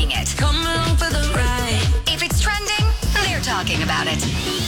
talking it. Come along for the ride. If it's trending, they're talking about it.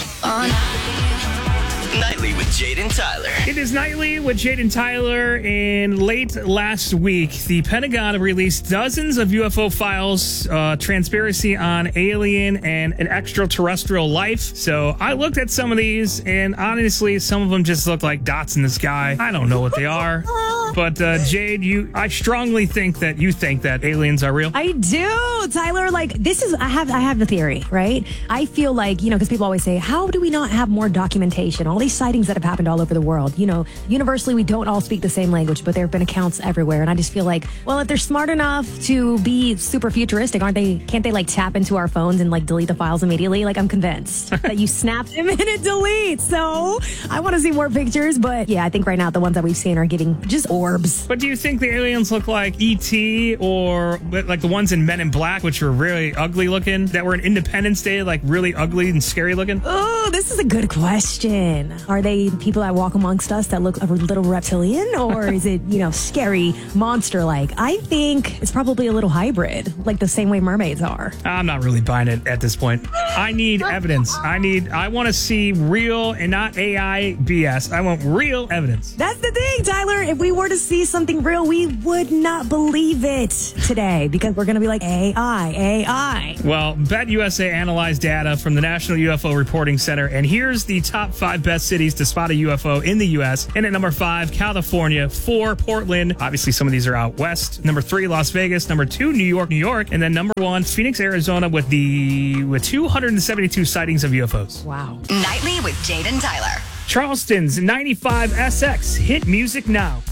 Nightly with Jade and Tyler. It is Nightly with Jade and Tyler, and late last week, the Pentagon released dozens of UFO files, transparency on alien and an extraterrestrial life. So I looked at some of these, and honestly, some of them just look like dots in the sky. I don't know what they are. But Jade, I strongly think that you think that aliens are real. I do, Tyler. Like, I have the theory, right? I feel like, because people always say, how do we not have more documentation? All these sightings that have happened all over the world. Universally, we don't all speak the same language, but there have been accounts everywhere. And I just feel like, well, if they're smart enough to be super futuristic, can't they tap into our phones and delete the files immediately? I'm convinced that you snap them and it deletes. So I want to see more pictures. But yeah, I think right now the ones that we've seen are getting just orbs. But do you think the aliens look like E.T. or like the ones in Men in Black, which were really ugly looking, that were in Independence Day, really ugly and scary looking? Oh, this is a good question. Are they people that walk amongst us that look a little reptilian, or is it, scary monster-like? I think it's probably a little hybrid, like the same way mermaids are. I'm not really buying it at this point. I need evidence. I want to see real and not AI BS. I want real evidence. That's the thing, Tyler. If we were to see something real, we would not believe it today because we're going to be like, AI. Well, BetUSA analyzed data from the National UFO Reporting Center, and here's the top 5 best cities to spot a UFO in the U.S. And at number 5, California. 4, Portland. Obviously, some of these are out west. Number 3, Las Vegas. Number 2, New York. And then number 1, Phoenix, Arizona, with 272 sightings of UFOs. Wow. Nightly with Jade and Tyler. Charleston's 95 SX. Hit music now.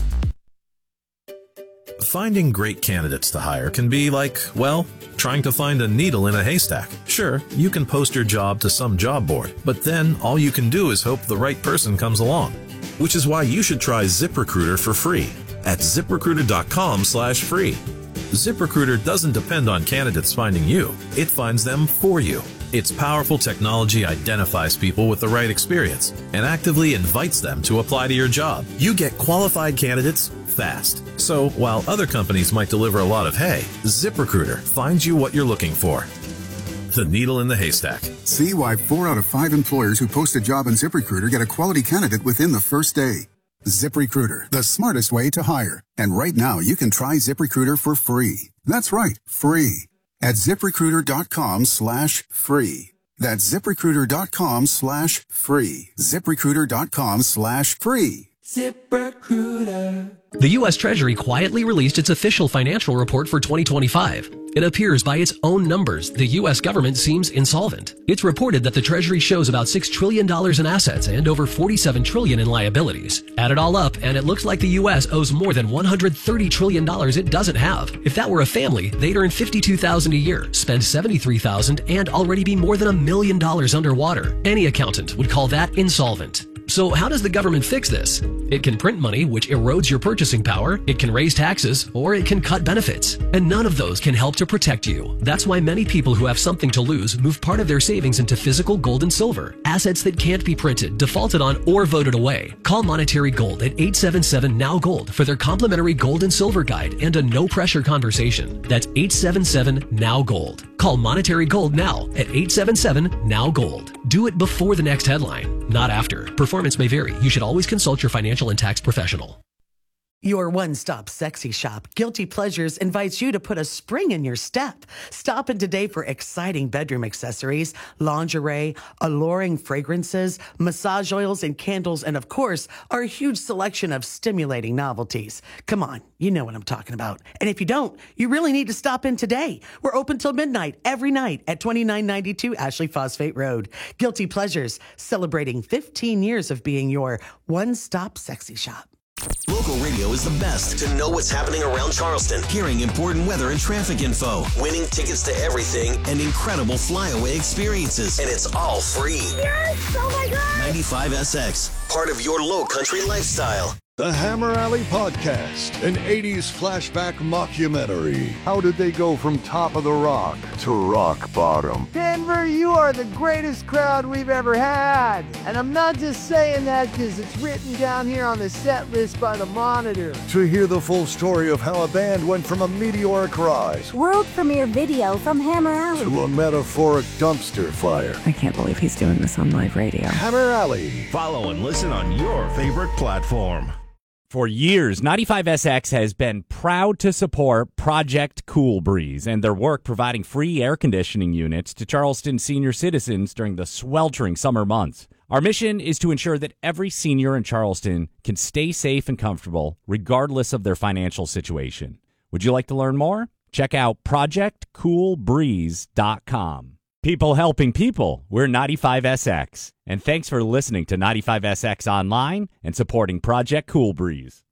Finding great candidates to hire can be like, trying to find a needle in a haystack. Sure, you can post your job to some job board, but then all you can do is hope the right person comes along. Which is why you should try ZipRecruiter for free at ZipRecruiter.com/free. ZipRecruiter doesn't depend on candidates finding you. It finds them for you. Its powerful technology identifies people with the right experience and actively invites them to apply to your job. You get qualified candidates fast. So while other companies might deliver a lot of hay, ZipRecruiter finds you what you're looking for. The needle in the haystack. See why 4 out of 5 employers who post a job on ZipRecruiter get a quality candidate within the first day. ZipRecruiter, the smartest way to hire. And right now, you can try ZipRecruiter for free. That's right, free. At ZipRecruiter.com/free. That's ZipRecruiter.com/free. ZipRecruiter.com/free. ZipRecruiter. The U.S. Treasury quietly released its official financial report for 2025. It appears by its own numbers, the U.S. government seems insolvent. It's reported that the Treasury shows about $6 trillion in assets and over $47 trillion in liabilities. Add it all up, and it looks like the U.S. owes more than $130 trillion it doesn't have. If that were a family, they'd earn $52,000 a year, spend $73,000, and already be more than $1 million underwater. Any accountant would call that insolvent. So how does the government fix this? It can print money, which erodes your purchasing power, it can raise taxes, or it can cut benefits. And none of those can help to protect you. That's why many people who have something to lose move part of their savings into physical gold and silver, assets that can't be printed, defaulted on, or voted away. Call Monetary Gold at 877-NOW-GOLD for their complimentary gold and silver guide and a no-pressure conversation. That's 877-NOW-GOLD. Call Monetary Gold now at 877-NOW-GOLD. Do it before the next headline, not after. Performance may vary. You should always consult your financial and tax professional. Your one-stop sexy shop, Guilty Pleasures, invites you to put a spring in your step. Stop in today for exciting bedroom accessories, lingerie, alluring fragrances, massage oils and candles, and of course, our huge selection of stimulating novelties. Come on, you know what I'm talking about. And if you don't, you really need to stop in today. We're open till midnight every night at 2992 Ashley Phosphate Road. Guilty Pleasures, celebrating 15 years of being your one-stop sexy shop. Local radio is the best to know what's happening around Charleston, hearing important weather and traffic info, winning tickets to everything, and incredible flyaway experiences. And it's all free. Yes! Oh my God! 95SX, part of your low country lifestyle. The Hammer Alley Podcast, an 80s flashback mockumentary. How did they go from top of the rock to rock bottom? Denver, you are the greatest crowd we've ever had. And I'm not just saying that because it's written down here on the set list by the Monitor. To hear the full story of how a band went from a meteoric rise world premiere video from Hammer Alley to a metaphoric dumpster fire. I can't believe he's doing this on live radio. Hammer Alley. Follow and listen on your favorite platform. For years, 95SX has been proud to support Project Cool Breeze and their work providing free air conditioning units to Charleston senior citizens during the sweltering summer months. Our mission is to ensure that every senior in Charleston can stay safe and comfortable regardless of their financial situation. Would you like to learn more? Check out projectcoolbreeze.com. People helping people. We're 95SX. And thanks for listening to 95SX Online and supporting Project Cool Breeze.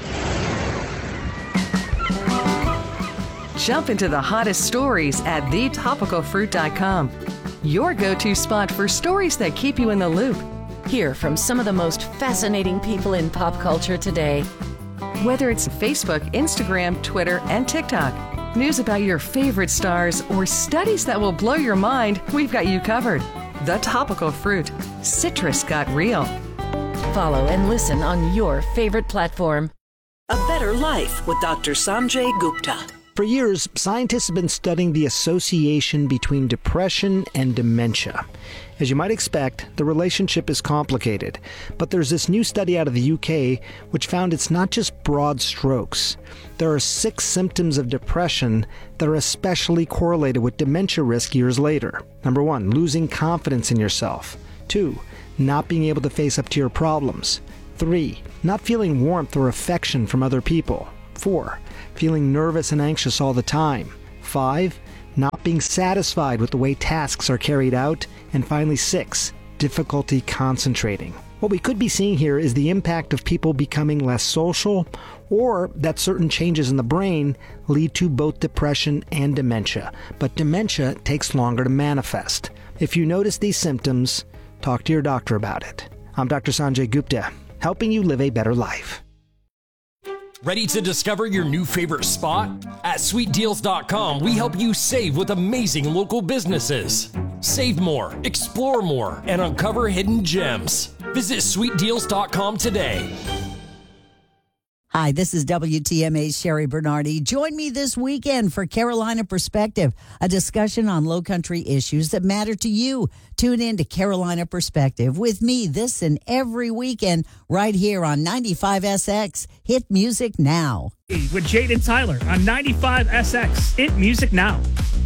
Jump into the hottest stories at thetopicalfruit.com. Your go-to spot for stories that keep you in the loop. Hear from some of the most fascinating people in pop culture today. Whether it's Facebook, Instagram, Twitter, and TikTok. News about your favorite stars or studies that will blow your mind, we've got you covered. The Topical Fruit. Citrus got real. Follow and listen on your favorite platform. A Better Life with Dr. Sanjay Gupta. For years, scientists have been studying the association between depression and dementia. As you might expect, the relationship is complicated, but there's this new study out of the UK which found it's not just broad strokes. There are 6 symptoms of depression that are especially correlated with dementia risk years later. Number 1, losing confidence in yourself. 2, not being able to face up to your problems. 3, not feeling warmth or affection from other people. 4, feeling nervous and anxious all the time. 5, not being satisfied with the way tasks are carried out. And finally, 6, difficulty concentrating. What we could be seeing here is the impact of people becoming less social, or that certain changes in the brain lead to both depression and dementia. But dementia takes longer to manifest. If you notice these symptoms, talk to your doctor about it. I'm Dr. Sanjay Gupta, helping you live a better life. Ready to discover your new favorite spot? At sweetdeals.com, we help you save with amazing local businesses. Save more, explore more, and uncover hidden gems. Visit sweetdeals.com today. Hi, this is WTMA's Sherry Bernardi. Join me this weekend for Carolina Perspective, a discussion on Lowcountry issues that matter to you. Tune in to Carolina Perspective with me this and every weekend right here on 95SX. Hit music now. With Jade and Tyler on 95SX. Hit music now.